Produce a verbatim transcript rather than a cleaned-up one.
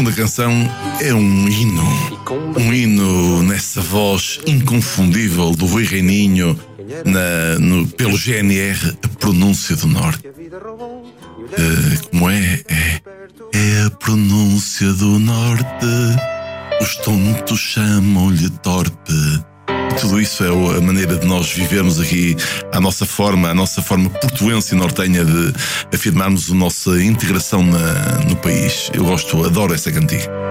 segunda canção é um hino. Um hino nessa voz inconfundível do Rui Reininho, na, no, pelo G N R, a pronúncia do Norte. Uh, como é? é? É a pronúncia do Norte. Os tontos chamam-lhe torpe. E tudo isso é a maneira de nós vivermos aqui a nossa forma, a nossa forma portuense e nortenha de afirmarmos a nossa integração na, no país. Eu gosto, adoro essa cantiga.